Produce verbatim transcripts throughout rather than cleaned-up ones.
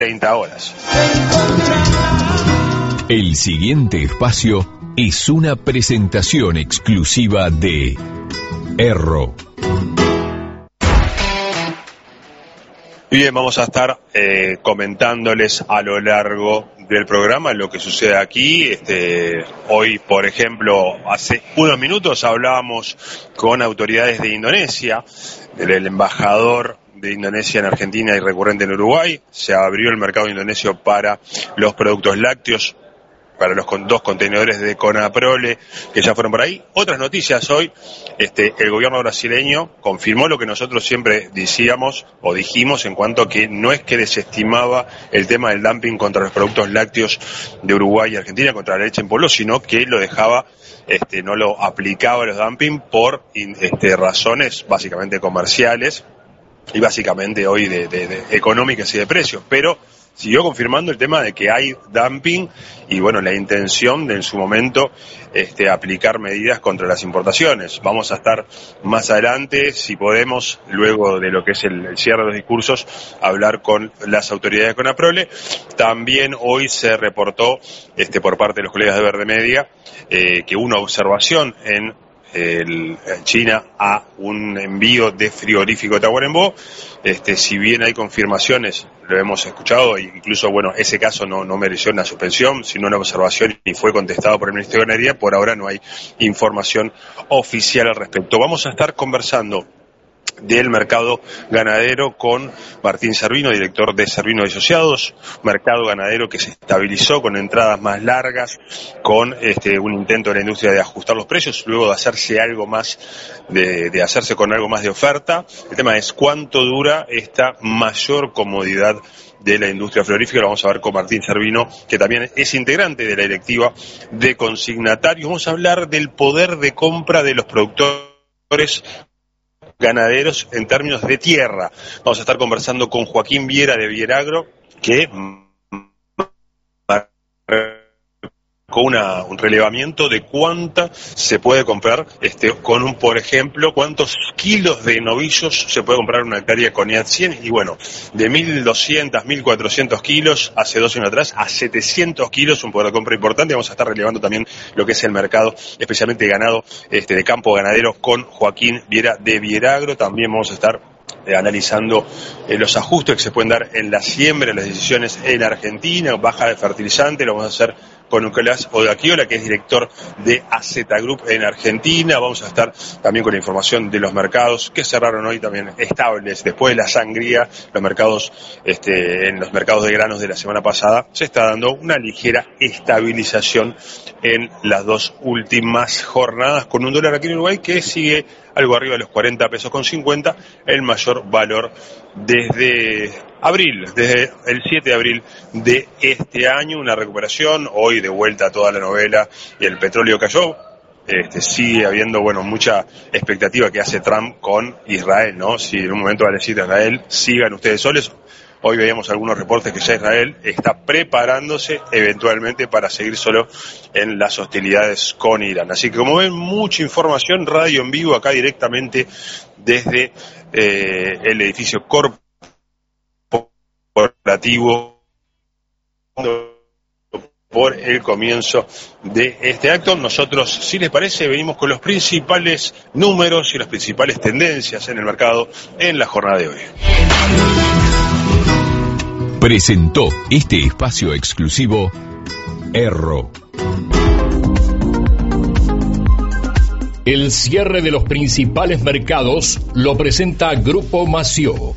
treinta horas. El siguiente espacio es una presentación exclusiva de Erro. Bien, vamos a estar eh, comentándoles a lo largo del programa lo que sucede aquí. Este, hoy, por ejemplo, hace unos minutos hablábamos con autoridades de Indonesia, del embajador de Indonesia en Argentina y recurrente en Uruguay. Se abrió el mercado indonesio para los productos lácteos, para los con, dos contenedores de Conaprole que ya fueron por ahí. Otras noticias hoy, este, el gobierno brasileño confirmó lo que nosotros siempre decíamos o dijimos en cuanto a que no es que desestimaba el tema del dumping contra los productos lácteos de Uruguay y Argentina, contra la leche en polvo, sino que lo dejaba, este, no lo aplicaba a los dumping por este, razones básicamente comerciales y básicamente hoy de, de, de económicas y de precios, pero siguió confirmando el tema de que hay dumping y bueno, la intención de en su momento este, aplicar medidas contra las importaciones. Vamos a estar más adelante, si podemos, luego de lo que es el, el cierre de los discursos, hablar con las autoridades de Conaprole. También hoy se reportó este, por parte de los colegas de Verde Media eh, que hubo una observación en El, China a un envío de frigorífico de Tacuarembó. Este, si bien hay confirmaciones, lo hemos escuchado, e incluso bueno, ese caso no, no mereció una suspensión, sino una observación y fue contestado por el Ministerio de Ganadería. Por ahora no hay información oficial al respecto. Vamos a estar conversando del mercado ganadero con Martín Servino, director de Servino y Asociados, mercado ganadero que se estabilizó con entradas más largas, con este, un intento de la industria de ajustar los precios, luego de hacerse algo más, de, de hacerse con algo más de oferta. El tema es cuánto dura esta mayor comodidad de la industria florífica. Lo vamos a ver con Martín Servino, que también es integrante de la directiva de consignatarios. Vamos a hablar del poder de compra de los productores ganaderos en términos de tierra. Vamos a estar conversando con Joaquín Viera de Vieragro, que con una, un relevamiento de cuánta se puede comprar, este, con un, por ejemplo, cuántos kilos de novillos se puede comprar una hectárea con I A T cien, y bueno, de mil doscientos, mil cuatrocientos kilos hace dos años atrás a setecientos kilos, un poder de compra importante. Vamos a estar relevando también lo que es el mercado, especialmente ganado, este, de campo ganadero, con Joaquín Viera de Vieragro. También vamos a estar Eh, analizando eh, los ajustes que se pueden dar en la siembra, las decisiones en Argentina, baja de fertilizante. Lo vamos a hacer con Nicolás Odaquiola, que es director de A Z Group en Argentina. Vamos a estar también con la información de los mercados que cerraron hoy también estables después de la sangría. Los mercados, este, en los mercados de granos de la semana pasada se está dando una ligera estabilización en las dos últimas jornadas, con un dólar aquí en Uruguay que sigue algo arriba de los cuarenta pesos con cincuenta, el mayor valor desde abril, desde el siete de abril de este año. Una recuperación, hoy de vuelta a toda la novela y el petróleo cayó. Este, sigue habiendo, bueno, mucha expectativa que hace Trump con Israel, ¿no? Si en un momento va a decir a Israel, sigan ustedes soles. Hoy veíamos algunos reportes que ya Israel está preparándose eventualmente para seguir solo en las hostilidades con Irán. Así que, como ven, mucha información, radio en vivo acá directamente desde eh, el edificio corporativo por el comienzo de este acto. Nosotros, si les parece, venimos con los principales números y las principales tendencias en el mercado en la jornada de hoy. Presentó este espacio exclusivo Erro. El cierre de los principales mercados lo presenta Grupo Mació.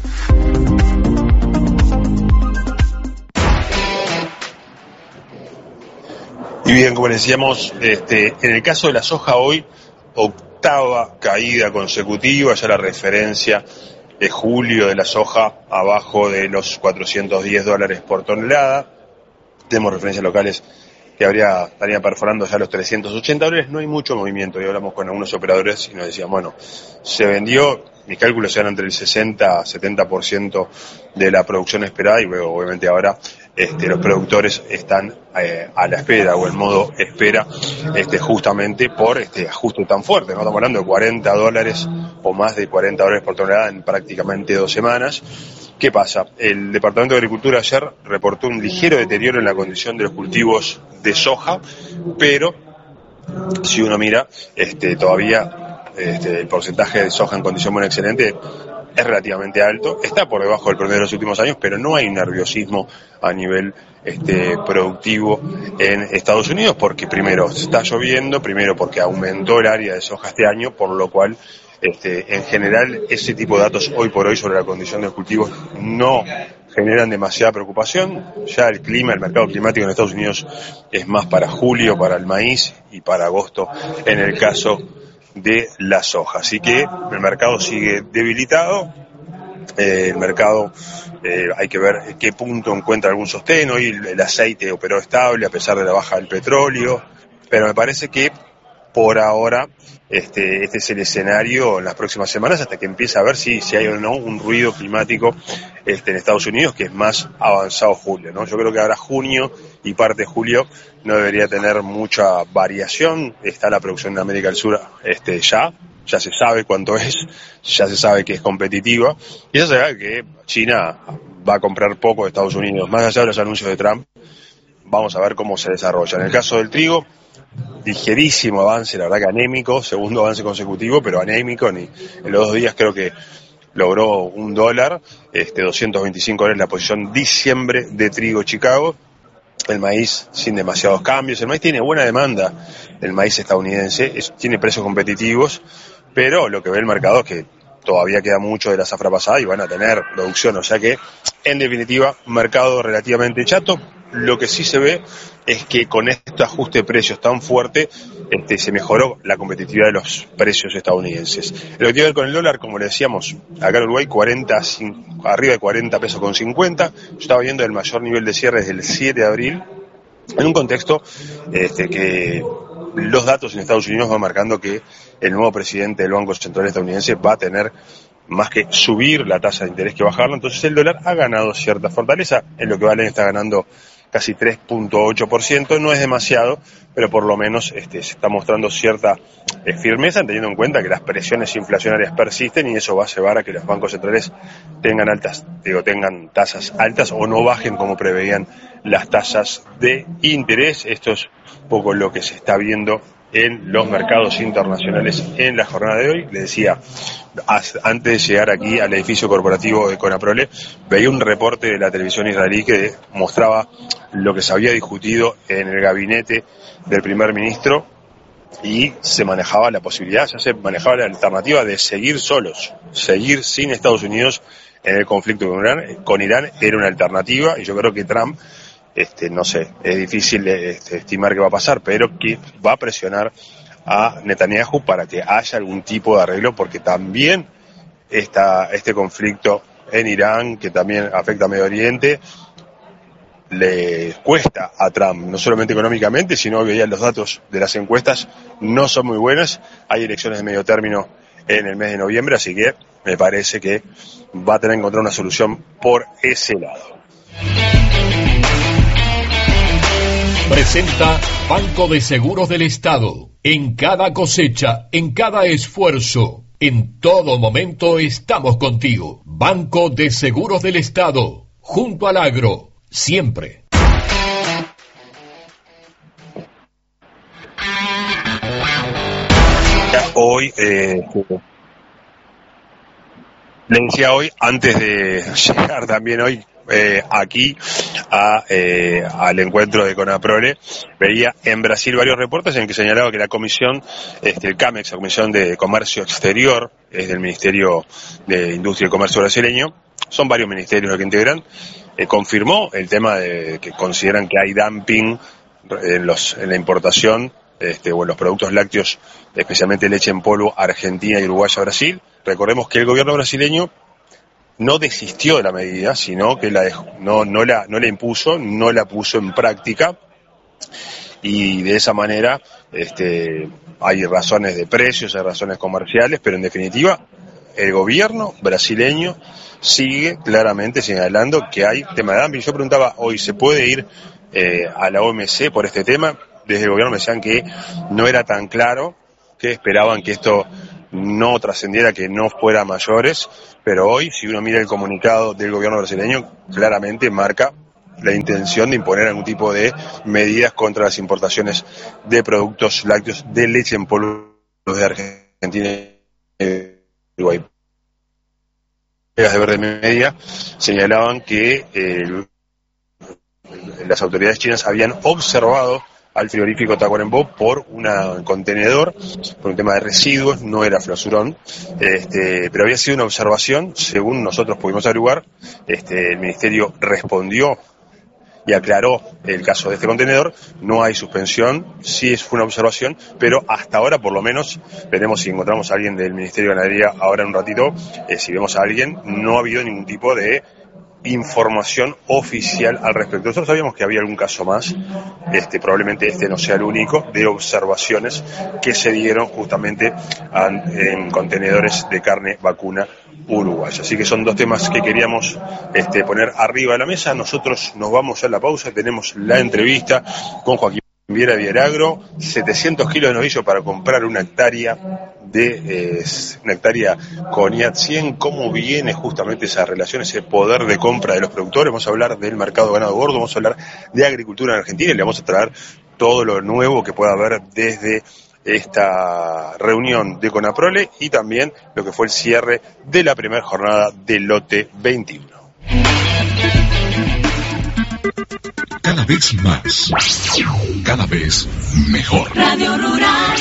Y bien, como les decíamos, este, en el caso de la soja hoy, octava caída consecutiva, ya la referencia de julio de la soja abajo de los cuatrocientos diez dólares por tonelada. Tenemos referencias locales que habría, estaría perforando ya los trescientos ochenta dólares. No hay mucho movimiento. Y hablamos con algunos operadores y nos decían, bueno, se vendió, mis cálculos eran entre el sesenta a setenta por ciento de la producción esperada, y luego obviamente ahora este, los productores están eh, a la espera o en modo espera, este, justamente por este ajuste tan fuerte, ¿no? Estamos hablando de cuarenta dólares o más de cuarenta dólares por tonelada en prácticamente dos semanas. ¿Qué pasa? El Departamento de Agricultura ayer reportó un ligero deterioro en la condición de los cultivos de soja, pero si uno mira, este, todavía este, el porcentaje de soja en condición buena excelente es relativamente alto, está por debajo del promedio de los últimos años, pero no hay nerviosismo a nivel este, productivo en Estados Unidos, porque primero está lloviendo, primero porque aumentó el área de soja este año, por lo cual este, en general ese tipo de datos hoy por hoy sobre la condición de los cultivos no generan demasiada preocupación. Ya el clima, el mercado climático en Estados Unidos es más para julio, para el maíz, y para agosto en el caso de la soja. Así que el mercado sigue debilitado, eh, el mercado eh, hay que ver en qué punto encuentra algún sostén. Hoy el, el aceite operó estable a pesar de la baja del petróleo, pero me parece que por ahora este, este es el escenario en las próximas semanas hasta que empiece a ver si, si hay o no un ruido climático este, en Estados Unidos, que es más avanzado julio, ¿no? Yo creo que ahora junio y parte de julio no debería tener mucha variación. Está la producción de América del Sur este, ya, ya se sabe cuánto es, ya se sabe que es competitiva, y ya se sabe que China va a comprar poco de Estados Unidos. Más allá de los anuncios de Trump, vamos a ver cómo se desarrolla. En el caso del trigo, ligerísimo avance, la verdad que anémico, segundo avance consecutivo, pero anémico. Ni en los dos días creo que logró un dólar, este, doscientos veinticinco dólares la posición diciembre de trigo Chicago. El maíz sin demasiados cambios, el maíz tiene buena demanda, el maíz estadounidense, es, tiene precios competitivos, pero lo que ve el mercado es que todavía queda mucho de la zafra pasada y van a tener producción, o sea que en definitiva mercado relativamente chato. Lo que sí se ve es que con este ajuste de precios tan fuerte este, se mejoró la competitividad de los precios estadounidenses. Lo que tiene que ver con el dólar, como le decíamos, acá en Uruguay cuarenta, arriba de cuarenta pesos con cincuenta. Yo estaba viendo el mayor nivel de cierre desde el siete de abril, en un contexto este, que los datos en Estados Unidos van marcando que el nuevo presidente del Banco Central estadounidense va a tener más que subir la tasa de interés que bajarla. Entonces el dólar ha ganado cierta fortaleza, en lo que vale está ganando casi tres punto ocho por ciento, no es demasiado, pero por lo menos este, se está mostrando cierta eh, firmeza, teniendo en cuenta que las presiones inflacionarias persisten y eso va a llevar a que los bancos centrales tengan altas, digo, tengan tasas altas o no bajen como preveían las tasas de interés. Esto es un poco lo que se está viendo en los mercados internacionales en la jornada de hoy. Le decía, antes de llegar aquí al edificio corporativo de Conaprole, veía un reporte de la televisión israelí que mostraba lo que se había discutido en el gabinete del primer ministro y se manejaba la posibilidad, ya se manejaba la alternativa de seguir solos, seguir sin Estados Unidos en el conflicto con Irán. Con Irán era una alternativa y yo creo que Trump, este, no sé, es difícil este, estimar qué va a pasar, pero que va a presionar a Netanyahu para que haya algún tipo de arreglo, porque también esta, este conflicto en Irán, que también afecta a Medio Oriente, le cuesta a Trump, no solamente económicamente, sino que ya los datos de las encuestas no son muy buenas. Hay elecciones de medio término en el mes de noviembre, así que me parece que va a tener que encontrar una solución por ese lado. Presenta Banco de Seguros del Estado. En cada cosecha, en cada esfuerzo, en todo momento estamos contigo. Banco de Seguros del Estado. Junto al agro, siempre. Hoy, eh, le decía hoy, antes de llegar también hoy, Eh, aquí a, eh, al encuentro de Conaprole, veía en Brasil varios reportes en que señalaba que la comisión, este, el CAMEX, la Comisión de Comercio Exterior, es del Ministerio de Industria y Comercio brasileño, son varios ministerios los que integran, eh, confirmó el tema de que consideran que hay dumping en, los, en la importación este, o en los productos lácteos, especialmente leche en polvo, Argentina y Uruguay a Brasil. Recordemos que el gobierno brasileño no desistió de la medida, sino que la dejó, no, no, la, no la impuso, no la puso en práctica, y de esa manera este, hay razones de precios, hay razones comerciales, pero en definitiva el gobierno brasileño sigue claramente señalando que hay tema de dumping. Yo preguntaba hoy, ¿se puede ir eh, a la O M C por este tema? Desde el gobierno me decían que no era tan claro, que esperaban que esto no trascendiera, que no fuera a mayores, pero hoy, si uno mira el comunicado del gobierno brasileño, claramente marca la intención de imponer algún tipo de medidas contra las importaciones de productos lácteos, de leche en polvo de Argentina y Uruguay. De Verde Media señalaban que eh, las autoridades chinas habían observado al frigorífico Tacuarembó por un contenedor, por un tema de residuos, no era Flosurón, este, pero había sido una observación, según nosotros pudimos averiguar. Este, el Ministerio respondió y aclaró el caso de este contenedor. No hay suspensión, sí fue una observación, pero hasta ahora por lo menos, veremos si encontramos a alguien del Ministerio de Ganadería ahora en un ratito, eh, si vemos a alguien, no ha habido ningún tipo de información oficial al respecto. Nosotros sabíamos que había algún caso más, este, probablemente este no sea el único, de observaciones que se dieron justamente an, en contenedores de carne vacuna uruguaya. Así que son dos temas que queríamos este, poner arriba de la mesa. Nosotros nos vamos a la pausa, tenemos la entrevista con Joaquín Viera Vieragro, setecientos kilos de novillo para comprar una hectárea de eh, una hectárea con I A T cien, cómo viene justamente esa relación, ese poder de compra de los productores. Vamos a hablar del mercado de ganado gordo, vamos a hablar de agricultura en Argentina y le vamos a traer todo lo nuevo que pueda haber desde esta reunión de Conaprole y también lo que fue el cierre de la primera jornada del lote veintiuno. Cada vez más, cada vez mejor. Radio Rural.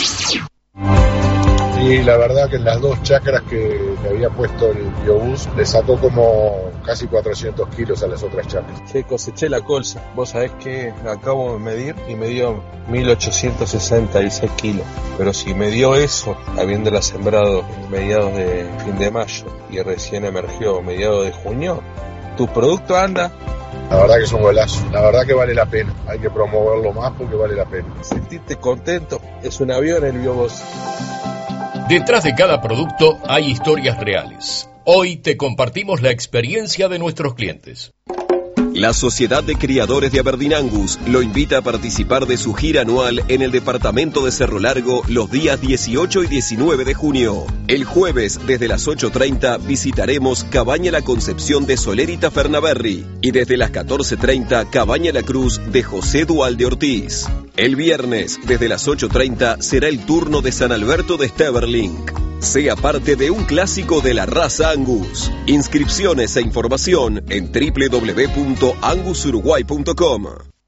Y la verdad que en las dos chacras que me había puesto el biobús le sacó como casi cuatrocientos kilos a las otras chacras. Che, coseché la colza. Vos sabés que me acabo de medir y me dio mil ochocientos sesenta y seis kilos. Pero si me dio eso, habiéndola sembrado en mediados de fin de mayo y recién emergió mediados de junio, tu producto anda. La verdad que es un golazo, la verdad que vale la pena, hay que promoverlo más porque vale la pena. Sentirte contento, es un avión el biobús. Detrás de cada producto hay historias reales. Hoy te compartimos la experiencia de nuestros clientes. La Sociedad de Criadores de Aberdeen Angus lo invita a participar de su gira anual en el departamento de Cerro Largo los días dieciocho y diecinueve de junio. El jueves, desde las ocho treinta, visitaremos Cabaña La Concepción de Soler y Tafernaberry y desde las catorce treinta, Cabaña La Cruz de José Dualde Ortiz. El viernes, desde las ocho treinta, será el turno de San Alberto de Steverling. Sea parte de un clásico de la raza Angus. Inscripciones e información en doble u doble u doble u punto angus uruguay punto com.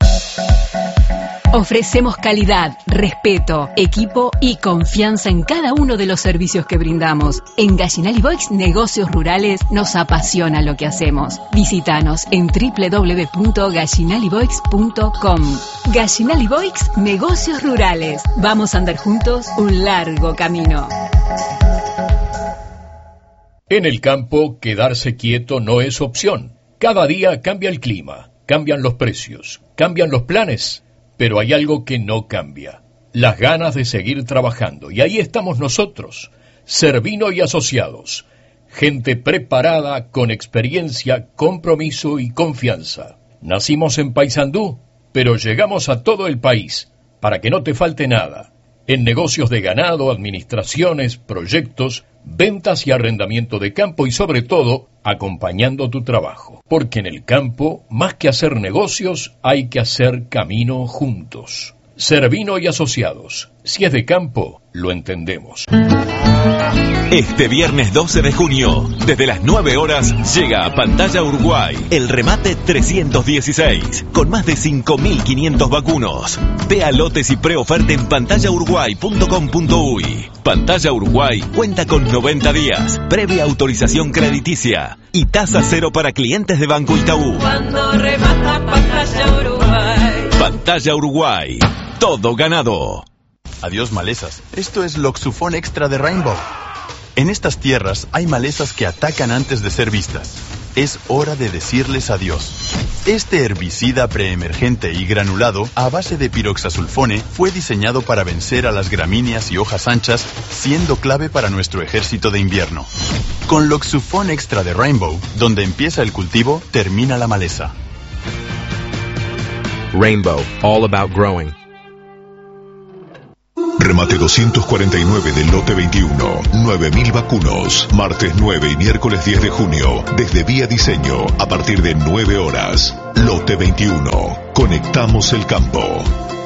Ofrecemos calidad, respeto, equipo y confianza en cada uno de los servicios que brindamos. En Gallinal y Boix Negocios Rurales nos apasiona lo que hacemos. Visítanos en doble u doble u doble u punto gallinal y boix punto com. Gallinal y Boix Negocios Rurales. Vamos a andar juntos un largo camino. En el campo, quedarse quieto no es opción. Cada día cambia el clima, cambian los precios, cambian los planes, pero hay algo que no cambia: las ganas de seguir trabajando. Y ahí estamos nosotros, Servino y Asociados, gente preparada, con experiencia, compromiso y confianza. Nacimos en Paysandú, pero llegamos a todo el país, para que no te falte nada. En negocios de ganado, administraciones, proyectos, ventas y arrendamiento de campo y sobre todo, acompañando tu trabajo. Porque en el campo, más que hacer negocios, hay que hacer camino juntos. Servino y Asociados. Si es de campo, lo entendemos. Este viernes doce de junio, desde las nueve horas, llega a Pantalla Uruguay el remate trescientos dieciséis, con más de cinco mil quinientos vacunos. Vea lotes y preoferta en pantalla uruguay punto com punto uy. Pantalla Uruguay cuenta con noventa días, previa autorización crediticia y tasa cero para clientes de Banco Itaú. Cuando remata Pantalla Uruguay. Pantalla Uruguay, todo ganado. Adiós malezas, esto es Loxufón Extra de Rainbow. En estas tierras hay malezas que atacan antes de ser vistas. Es hora de decirles adiós. Este herbicida preemergente y granulado a base de piroxasulfone fue diseñado para vencer a las gramíneas y hojas anchas, siendo clave para nuestro ejército de invierno. Con Loxufón Extra de Rainbow, donde empieza el cultivo, termina la maleza. Rainbow, all about growing. Remate Remate doscientos cuarenta y nueve del lote veintiuno. nueve mil vacunos. Martes nueve y miércoles diez de junio. Desde Vía Diseño, a partir de nueve horas. Lote veintiuno. Conectamos el campo.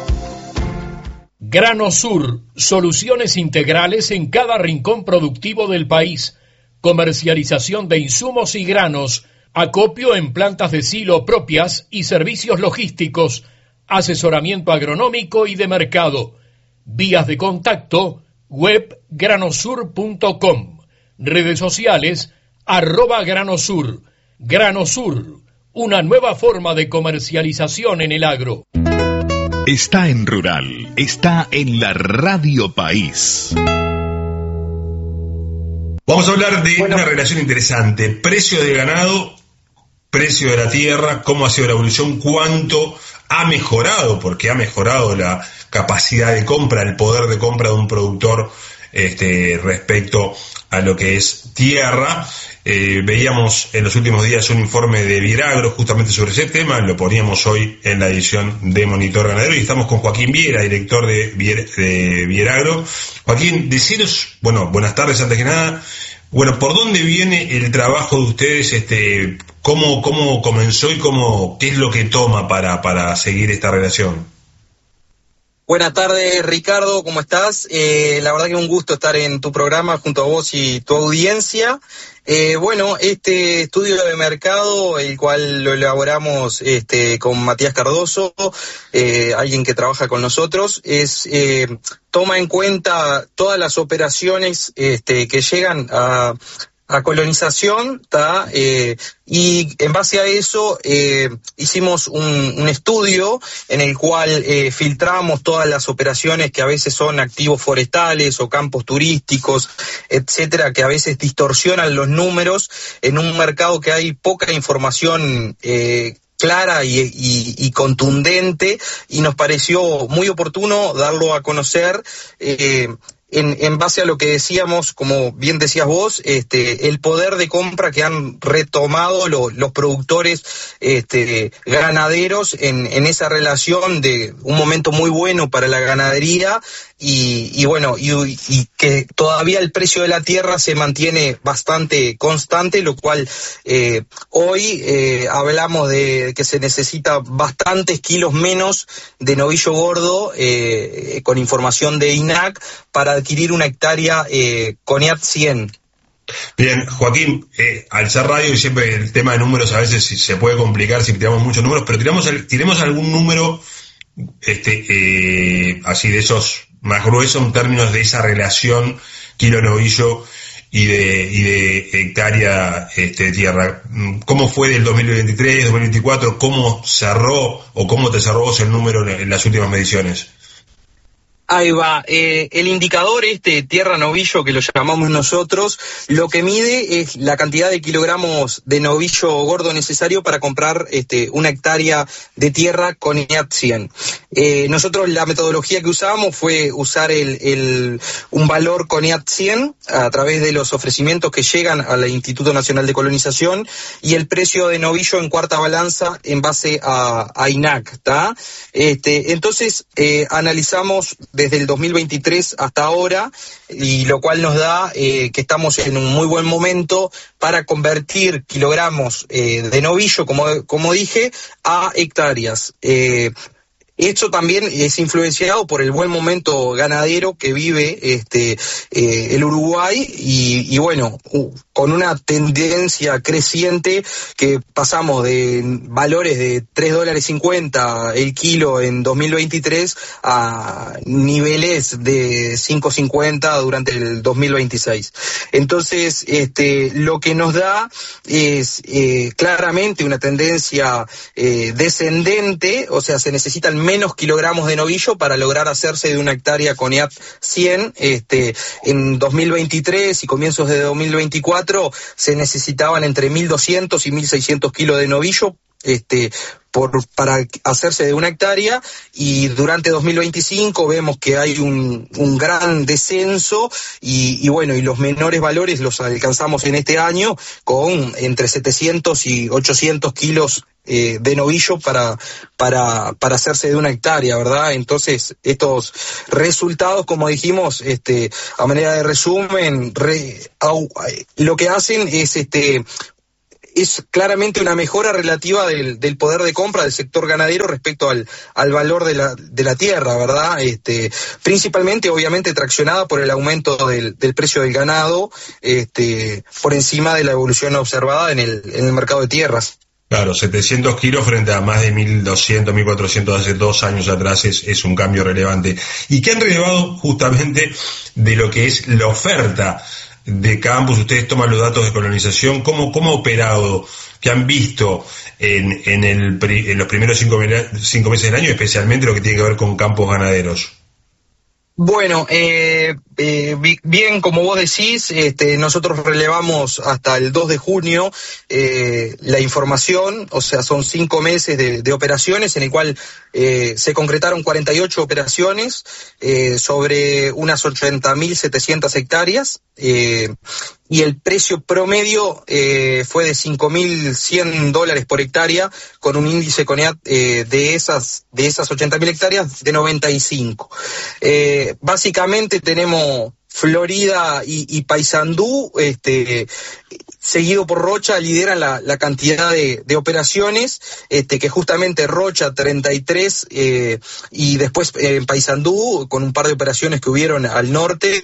Grano Sur, soluciones integrales en cada rincón productivo del país. Comercialización de insumos y granos, acopio en plantas de silo propias y servicios logísticos, asesoramiento agronómico y de mercado. Vías de contacto, web granosur punto com. Redes sociales, arroba Granosur. Granosur, una nueva forma de comercialización en el agro. Está en Rural, está en la Radio País. Vamos a hablar de bueno. una relación interesante. Precio de ganado, precio de la tierra, cómo ha sido la evolución, cuánto ha mejorado, porque ha mejorado la capacidad de compra, el poder de compra de un productor este, respecto a lo que es tierra. Eh, veíamos en los últimos días un informe de Vieragro justamente sobre ese tema, lo poníamos hoy en la edición de Monitor Ganadero y estamos con Joaquín Viera, director de, Vier, de Vieragro. Joaquín, deciros, bueno, buenas tardes antes que nada. Bueno, ¿por dónde viene el trabajo de ustedes? Este, ¿cómo, cómo comenzó y cómo, qué es lo que toma para, para seguir esta relación? Buenas tardes, Ricardo, ¿cómo estás? Eh, la verdad que es un gusto estar en tu programa junto a vos y tu audiencia. Eh, bueno, este estudio de mercado, el cual lo elaboramos este, con Matías Cardoso, eh, alguien que trabaja con nosotros, es eh, toma en cuenta todas las operaciones este, que llegan a... a colonización, ¿tá? Eh, y en base a eso eh, hicimos un, un estudio en el cual eh, filtramos todas las operaciones que a veces son activos forestales o campos turísticos, etcétera, que a veces distorsionan los números en un mercado que hay poca información eh, clara y, y, y contundente, y nos pareció muy oportuno darlo a conocer eh, En, en base a lo que decíamos, como bien decías vos, este, el poder de compra que han retomado lo, los productores este, ganaderos en, en esa relación de un momento muy bueno para la ganadería y, y bueno, y, y que todavía el precio de la tierra se mantiene bastante constante, lo cual eh, hoy eh, hablamos de que se necesita bastantes kilos menos de novillo gordo eh, con información de I N A C para adquirir una hectárea eh, Coniat cien. Bien, Joaquín, eh, al ser radio y siempre el tema de números a veces se puede complicar si tiramos muchos números, pero tiramos, tiremos algún número este, eh, así de esos más gruesos en términos de esa relación kilo novillo y de, y de hectárea este, de tierra. ¿Cómo fue del dos mil veintitrés, dos mil veinticuatro? ¿Cómo cerró o cómo te cerró vos el número en, en las últimas mediciones? Ahí va, eh, el indicador este, tierra novillo, que lo llamamos nosotros, lo que mide es la cantidad de kilogramos de novillo gordo necesario para comprar este, una hectárea de tierra con I A T cien. Eh, nosotros la metodología que usamos fue usar el, el, un valor con I A T cien a través de los ofrecimientos que llegan al Instituto Nacional de Colonización y el precio de novillo en cuarta balanza en base a, a I N A C, ¿tá? Este, entonces, eh, analizamos desde el dos mil veintitrés hasta ahora, y lo cual nos da eh, que estamos en un muy buen momento para convertir kilogramos eh, de novillo, como, como dije, a hectáreas. Eh, Esto también es influenciado por el buen momento ganadero que vive este eh, el Uruguay y, y bueno, uh, con una tendencia creciente que pasamos de valores de tres dólares cincuenta el kilo en dos mil veintitrés a niveles de cinco cincuenta durante el dos mil veintiséis. Entonces, este lo que nos da es eh, claramente una tendencia eh, descendente, o sea, se necesitan menos kilogramos de novillo para lograr hacerse de una hectárea con I A T cien. Este, en dos mil veintitrés y comienzos de dos mil veinticuatro se necesitaban entre mil doscientos y mil seiscientos kilos de novillo este, por, para hacerse de una hectárea, y durante dos mil veinticinco vemos que hay un, un gran descenso y, y bueno, y los menores valores los alcanzamos en este año con entre setecientos y ochocientos kilos eh, de novillo para, para, para hacerse de una hectárea, ¿verdad? Entonces, estos resultados, como dijimos, este, a manera de resumen, re, au, lo que hacen es este es claramente una mejora relativa del, del poder de compra del sector ganadero respecto al, al valor de la, de la tierra, ¿verdad? Este, principalmente, obviamente, traccionada por el aumento del, del precio del ganado, este, por encima de la evolución observada en el, en el mercado de tierras. Claro, setecientos kilos frente a más de mil doscientos, mil cuatrocientos hace dos años atrás es, es un cambio relevante. ¿Y qué han relevado justamente de lo que es la oferta de campos? Ustedes toman los datos de colonización, ¿cómo, cómo ha operado, qué han visto en, en, el, en los primeros cinco, cinco meses del año, especialmente lo que tiene que ver con campos ganaderos? Bueno, eh, eh, bien, como vos decís, este, nosotros relevamos hasta el dos de junio eh, la información, o sea, son cinco meses de, de operaciones en el cual eh, se concretaron cuarenta y ocho operaciones eh, sobre unas ochenta mil setecientas hectáreas, eh, y el precio promedio eh, fue de cinco mil cien dólares por hectárea, con un índice CONEAT eh, de esas de esas ochenta mil hectáreas de noventa y cinco. Eh, básicamente tenemos Florida y, y Paysandú, este, seguido por Rocha, lideran la, la cantidad de, de operaciones, este, que justamente Rocha treinta y tres, eh, y después en eh, Paysandú, con un par de operaciones que hubieron al norte,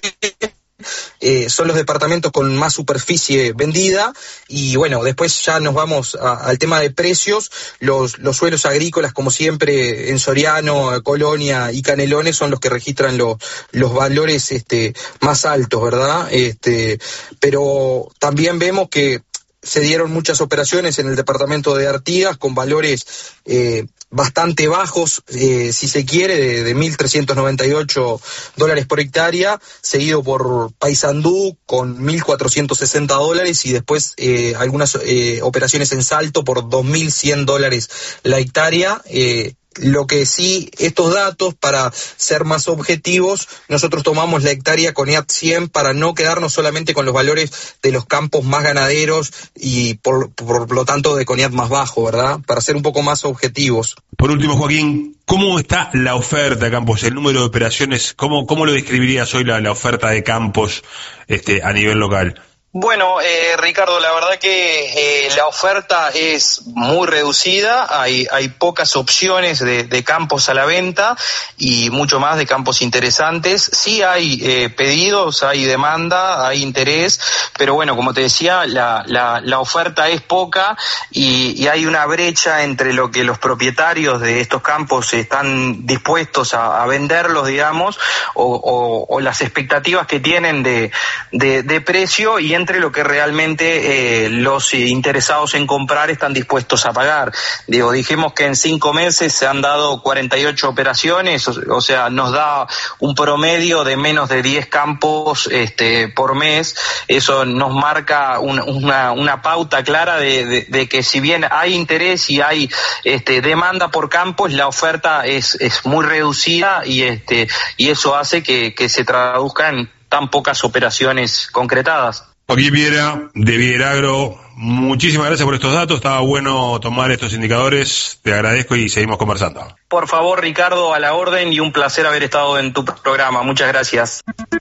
Eh, son los departamentos con más superficie vendida. Y bueno, después ya nos vamos a, al tema de precios. Los, los suelos agrícolas, como siempre, en Soriano, Colonia y Canelones son los que registran lo, los valores este, más altos, ¿verdad? Este, pero también vemos que se dieron muchas operaciones en el departamento de Artigas con valores eh, bastante bajos, eh, si se quiere, de, de mil trescientos noventa y ocho dólares por hectárea, seguido por Paysandú con mil cuatrocientos sesenta dólares, y después eh, algunas eh, operaciones en Salto por dos mil cien dólares la hectárea. eh, Lo que sí, estos datos, para ser más objetivos, nosotros tomamos la hectárea CONEAT cien para no quedarnos solamente con los valores de los campos más ganaderos y por, por lo tanto de CONEAT más bajo, ¿verdad? Para ser un poco más objetivos. Por último, Joaquín, ¿cómo está la oferta de campos, el número de operaciones? ¿Cómo, cómo lo describirías hoy la, la oferta de campos este, a nivel local? Bueno, eh, Ricardo, la verdad que eh, la oferta es muy reducida, hay, hay pocas opciones de, de campos a la venta y mucho más de campos interesantes. Sí hay eh, pedidos, hay demanda, hay interés, pero bueno, como te decía, la, la, la oferta es poca y, y hay una brecha entre lo que los propietarios de estos campos están dispuestos a, a venderlos, digamos, o, o, o las expectativas que tienen de, de, de precio, y entre lo que realmente eh, los interesados en comprar están dispuestos a pagar. Digo, dijimos que en cinco meses se han dado cuarenta y ocho operaciones, o, o sea, nos da un promedio de menos de diez campos este, por mes. Eso nos marca un, una, una pauta clara de, de, de que si bien hay interés y hay este, demanda por campos, la oferta es, es muy reducida, y, este, y eso hace que, que se traduzca en tan pocas operaciones concretadas. Joaquín Viera, de Videragro, muchísimas gracias por estos datos, estaba bueno tomar estos indicadores, te agradezco y seguimos conversando. Por favor, Ricardo, a la orden, y un placer haber estado en tu programa, muchas gracias.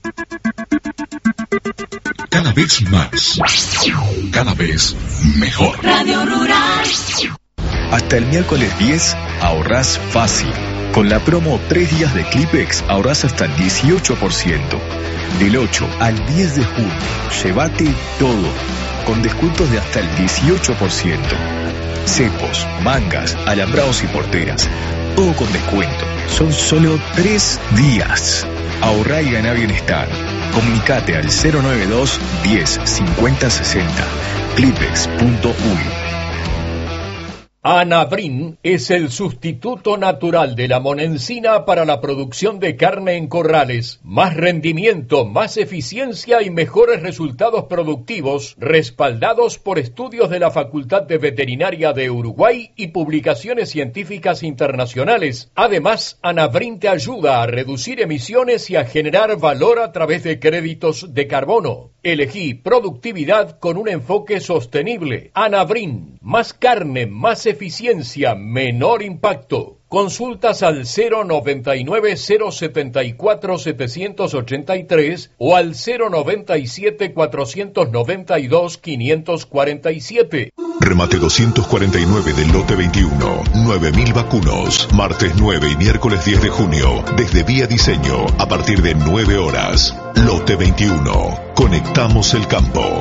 Cada vez más, cada vez mejor. Radio Rural. Hasta el miércoles diez, ahorrás fácil. Con la promo tres días de Clipex ahorrás hasta el dieciocho por ciento. Del ocho al diez de junio, llévate todo, con descuentos de hasta el dieciocho por ciento. Cepos, mangas, alambrados y porteras, todo con descuento. Son solo tres días. Ahorrá y ganá bienestar. Comunicate al cero noventa y dos, diez, cincuenta, sesenta. Clipex punto uy. Anabrin es el sustituto natural de la monencina para la producción de carne en corrales. Más rendimiento, más eficiencia y mejores resultados productivos, respaldados por estudios de la Facultad de Veterinaria de Uruguay y publicaciones científicas internacionales. Además, Anabrin te ayuda a reducir emisiones y a generar valor a través de créditos de carbono. Elegí productividad con un enfoque sostenible. Anabrin, más carne, más eficiencia, menor impacto. Consultas al cero noventa y nueve, cero setenta y cuatro, setecientos ochenta y tres o al cero noventa y siete, cuatrocientos noventa y dos, quinientos cuarenta y siete. Remate doscientos cuarenta y nueve del lote veintiuno, nueve mil vacunos. Martes nueve y miércoles diez de junio, desde Vía Diseño, a partir de nueve horas. Lote veintiuno. Conectamos el campo.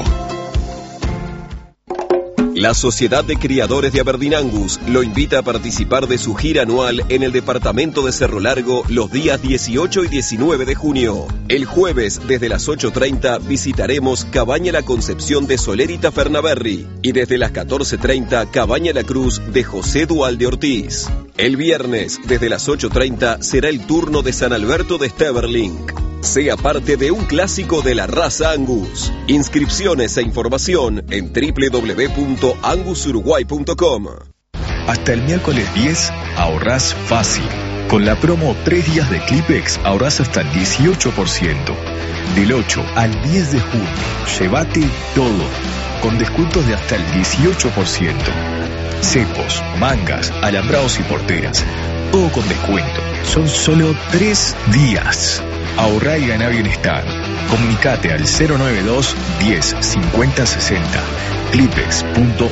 La Sociedad de Criadores de Aberdeen Angus lo invita a participar de su gira anual en el departamento de Cerro Largo los días dieciocho y diecinueve de junio. El jueves, desde las ocho treinta, visitaremos Cabaña La Concepción de Soler y Tafernaberry y desde las catorce treinta, Cabaña La Cruz de José Dualde Ortiz. El viernes, desde las ocho treinta, será el turno de San Alberto de Steverling. Sea parte de un clásico de la raza Angus. Inscripciones e información en doble u doble u doble u punto angus uruguay punto com. Hasta el miércoles diez, ahorrás fácil. Con la promo tres días de Clipex ahorrás hasta el dieciocho por ciento. Del ocho al diez de junio, llévate todo, con descuentos de hasta el dieciocho por ciento. Cepos, mangas, alambrados y porteras, todo con descuento. Son solo tres días. Ahorrá y ganá bienestar. Comunicate al cero noventa y dos, diez, cincuenta, sesenta. clipex punto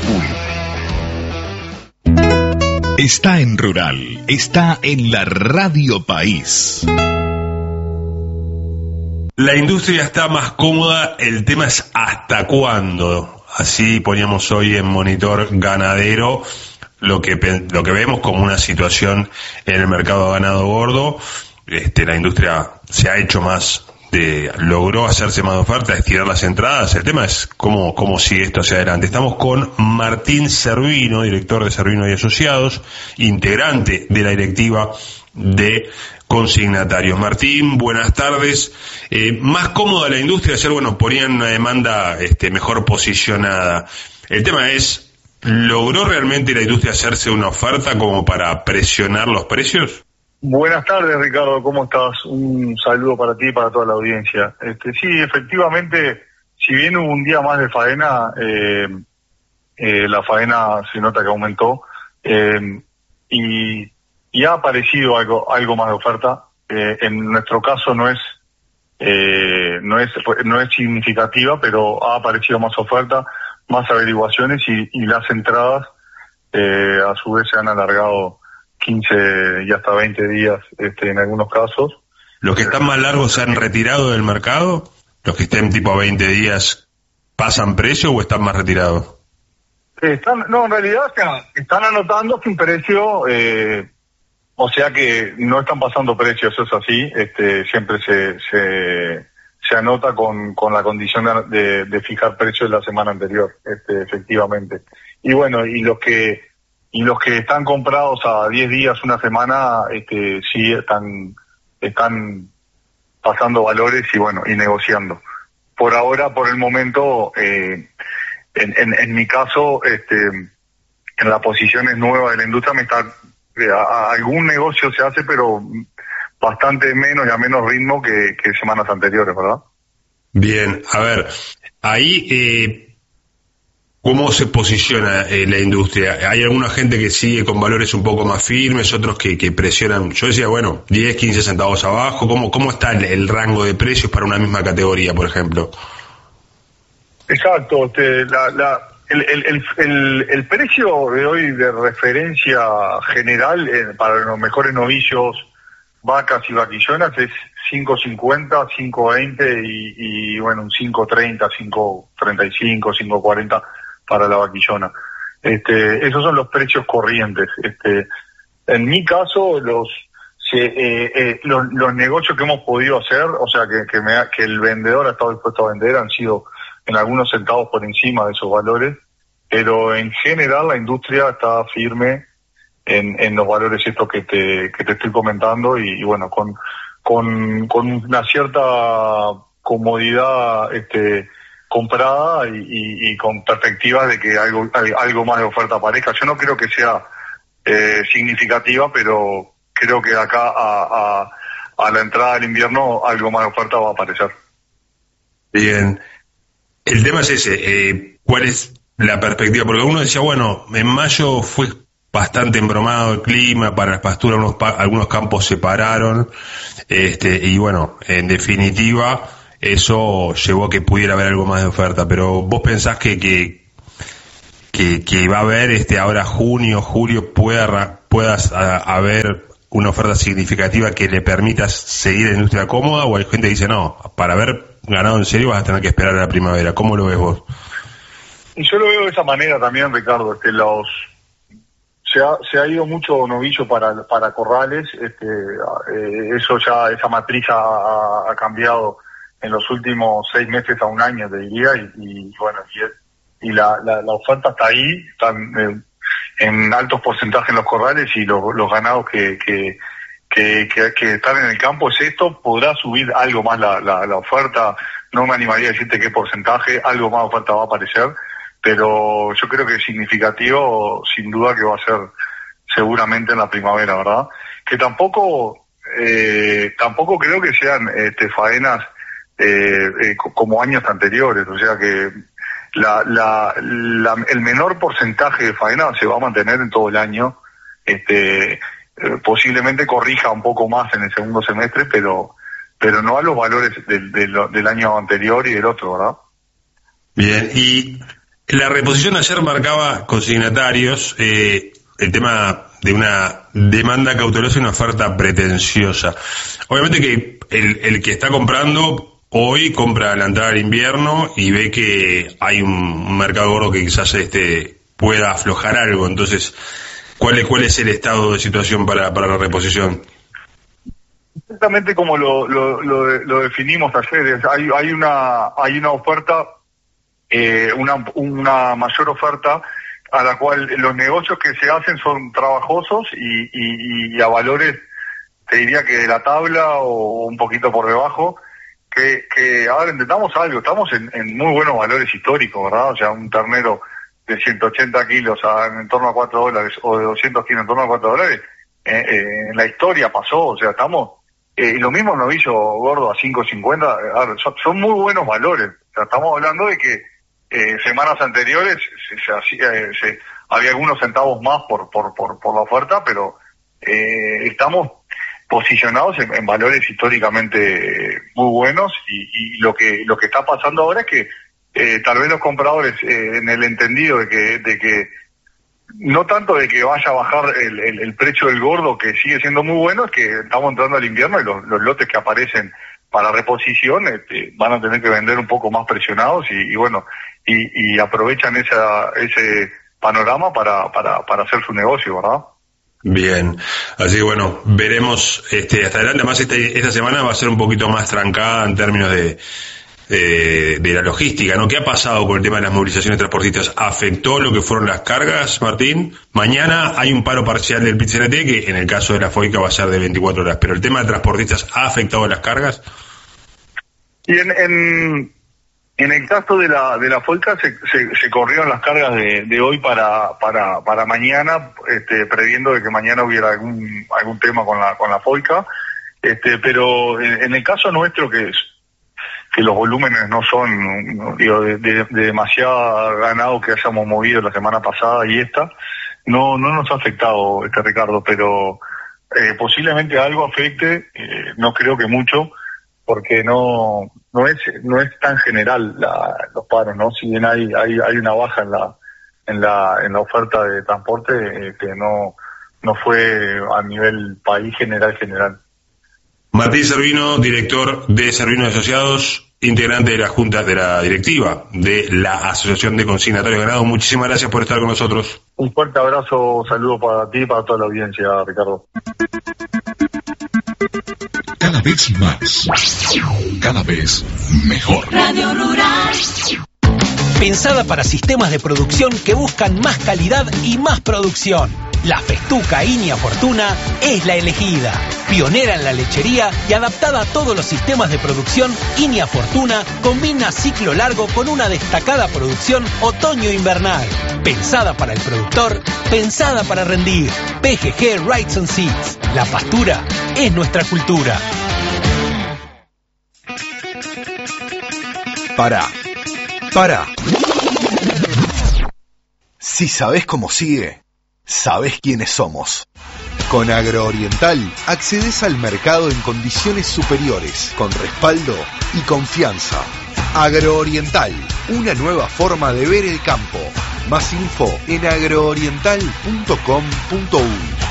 uy. Está en Rural, está en la Radio País. La industria está más cómoda, el tema es hasta cuándo. Así poníamos hoy en Monitor Ganadero lo que, lo que vemos como una situación en el mercado de ganado gordo. Este, la industria se ha hecho más, de, logró hacerse más de oferta, estirar las entradas. El tema es cómo, cómo sigue esto hacia adelante. Estamos con Martín Servino, director de Servino y Asociados, integrante de la directiva de consignatarios. Martín, buenas tardes. Eh, más cómoda la industria, ayer, bueno, ponían una demanda este, mejor posicionada. El tema es, ¿logró realmente la industria hacerse una oferta como para presionar los precios? Buenas tardes, Ricardo, ¿cómo estás? Un saludo para ti y para toda la audiencia. Este, sí, efectivamente, si bien hubo un día más de faena, eh, eh, la faena se nota que aumentó, eh, y, y ha aparecido algo, algo más de oferta. Eh, en nuestro caso no es, eh, no es, no es significativa, pero ha aparecido más oferta, más averiguaciones y, y las entradas, eh, a su vez se han alargado quince y hasta veinte días este, en algunos casos. ¿Los que están más largos se han retirado del mercado? ¿Los que estén tipo a veinte días pasan precio o están más retirados? Están, no, en realidad o sea, están anotando sin precio, eh, o sea que no están pasando precios, eso es así. Este, siempre se, se, se anota con, con la condición de, de fijar precios la semana anterior, este, efectivamente. Y bueno, y los que Y los que están comprados a diez días, una semana, este, sí están, están pasando valores y bueno, y negociando. Por ahora, por el momento, eh, en, en, en mi caso, este, en las posiciones nuevas de la industria me está, eh, a, algún negocio se hace, pero bastante menos y a menos ritmo que, que semanas anteriores, ¿verdad? Bien, a ver, ahí, eh, ¿cómo se posiciona eh, la industria? Hay alguna gente que sigue con valores un poco más firmes, otros que, que presionan. Yo decía, bueno, diez, quince centavos abajo. ¿Cómo, cómo está el, el rango de precios para una misma categoría, por ejemplo? Exacto. Este, la, la, el, el, el, el, el precio de hoy de referencia general eh, para los mejores novicios, vacas y vaquillonas es cinco cincuenta, cinco veinte y, y bueno, un cinco treinta, cinco treinta y cinco, cinco cuarenta para la vaquillona. Este, esos son los precios corrientes. Este, en mi caso, los, se, eh, eh, los, los negocios que hemos podido hacer, o sea, que, que, me ha, que el vendedor ha estado dispuesto a vender, han sido en algunos centavos por encima de esos valores. pero en general la industria está firme en, en los valores estos que te, que te estoy comentando y, y bueno, con, con, con una cierta comodidad este, comprada y, y, y con perspectivas de que algo, algo más de oferta aparezca. Yo no creo que sea eh, significativa, pero creo que de acá a, a, a la entrada del invierno algo más de oferta va a aparecer. Bien. El tema es ese, eh, ¿cuál es la perspectiva? Porque uno decía, bueno, en mayo fue bastante embromado el clima, para las pasturas unos pa- algunos campos se pararon, este, y bueno, en definitiva, eso llevó a que pudiera haber algo más de oferta, pero vos pensás que, que, que, que va a haber, este, ahora junio, julio, pueda, puedas a, haber una oferta significativa que le permita seguir en la industria cómoda, o hay gente que dice, no, para haber ganado en serio vas a tener que esperar a la primavera? ¿Cómo lo ves vos? Y yo lo veo de esa manera también, Ricardo. Este, los se ha, se ha ido mucho novillo para para corrales. Este, eh, eso ya, esa matriz ha, ha cambiado en los últimos seis meses a un año, te diría. Y, y bueno, y, y la, la, la oferta está ahí, están eh, en altos porcentajes en los corrales y los, los ganados que, que Que, que, que están en el campo es esto. Podrá subir algo más la, la, la oferta, no me animaría a decirte qué porcentaje, algo más de oferta va a aparecer, pero yo creo que es significativo, sin duda que va a ser seguramente en la primavera, ¿verdad? Que tampoco eh, tampoco creo que sean este, faenas eh, eh, como años anteriores, o sea que la, la, la, el menor porcentaje de faena se va a mantener en todo el año. este Eh, posiblemente corrija un poco más en el segundo semestre, pero pero no a los valores del, del, del año anterior y del otro, ¿verdad? Bien, y la reposición ayer marcaba consignatarios, eh, el tema de una demanda cautelosa y una oferta pretenciosa. Obviamente que el, el que está comprando hoy compra a la entrada del invierno y ve que hay un, un mercado gordo que quizás este pueda aflojar algo, entonces ¿Cuál es, ¿Cuál es el estado de situación para, para la reposición? Exactamente como lo, lo, lo, lo definimos ayer. Hay, hay una hay una oferta, eh, una, una mayor oferta a la cual los negocios que se hacen son trabajosos y, y, y a valores, te diría que de la tabla o un poquito por debajo, que, que ahora entendamos algo, estamos en, en muy buenos valores históricos, ¿verdad? O sea, un ternero de ciento ochenta kilos a, en torno a cuatro dólares o de doscientos kilos en torno a cuatro dólares, eh, eh, en la historia pasó, o sea, estamos, eh, y lo mismo novillo gordo a cinco cincuenta, eh, son, son muy buenos valores, o sea, estamos hablando de que eh, semanas anteriores se, se, hacía, eh, se, había algunos centavos más por, por, por, por la oferta, pero eh, estamos posicionados en, en valores históricamente eh, muy buenos y, y lo que lo que está pasando ahora es que Eh, tal vez los compradores eh, en el entendido de que de que no tanto de que vaya a bajar el, el, el precio del gordo, que sigue siendo muy bueno, es que estamos entrando al invierno y los, los lotes que aparecen para reposición este, van a tener que vender un poco más presionados y, y bueno y, y aprovechan esa ese panorama para para para hacer su negocio, ¿verdad? Bien, así que bueno, veremos este hasta adelante. Además esta, esta semana va a ser un poquito más trancada en términos de De, de la logística, ¿no? ¿Qué ha pasado con el tema de las movilizaciones transportistas? ¿Afectó lo que fueron las cargas, Martín? Mañana hay un paro parcial del P I T C N T que en el caso de la FOICA va a ser de veinticuatro horas, pero ¿el tema de transportistas ha afectado las cargas? Y en, en, en el caso de la de la FOICA se, se, se corrieron las cargas de, de hoy para para para mañana, este, previendo de que mañana hubiera algún algún tema con la con la FOICA, este, pero en, en el caso nuestro que es que los volúmenes no son, no, digo, de, de, de demasiado ganado que hayamos movido la semana pasada y esta, no no nos ha afectado, este Ricardo, pero eh, posiblemente algo afecte, eh, no creo que mucho, porque no no es no es tan general la, los paros, ¿no? Si bien hay hay hay una baja en la en la en la oferta de transporte, eh, que no no fue a nivel país general general. Martín Servino, director de Servino Asociados, integrante de la Junta de la Directiva de la Asociación de Consignatarios de Ganado. Muchísimas gracias por estar con nosotros. Un fuerte abrazo, saludo para ti y para toda la audiencia, Ricardo. Cada vez más, cada vez mejor. Radio Rural. pensada para sistemas de producción que buscan más calidad y más producción. La Festuca Inia Fortuna es la elegida. Pionera en la lechería y adaptada a todos los sistemas de producción, Inia Fortuna combina ciclo largo con una destacada producción otoño-invernal. Pensada para el productor, pensada para rendir. P G G Rights and Seeds. La pastura es nuestra cultura. Pará. Pará. Si sabés cómo sigue, sabés quiénes somos. Con Agrooriental accedes al mercado en condiciones superiores, con respaldo y confianza. Agrooriental, una nueva forma de ver el campo. Más info en agrooriental punto com punto uy.